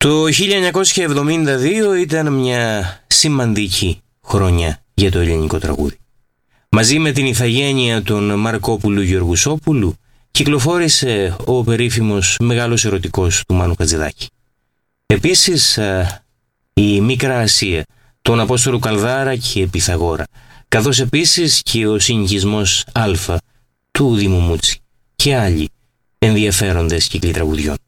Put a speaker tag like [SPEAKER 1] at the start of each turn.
[SPEAKER 1] Το 1972 ήταν μια σημαντική χρονιά για το ελληνικό τραγούδι. Μαζί με την ηθαγένεια των Μαρκόπουλου Γεωργουσόπουλου κυκλοφόρησε ο περίφημος Μεγάλος Ερωτικός του Μάνου Χατζηδάκη. Επίσης η Μικρά Ασία, τον Απόστολο Καλδάρα και η Πυθαγόρα, καθώς επίσης και ο Συνοικισμός Α του Δήμου Μούτσι και άλλοι ενδιαφέροντες κύκλοι τραγουδιών.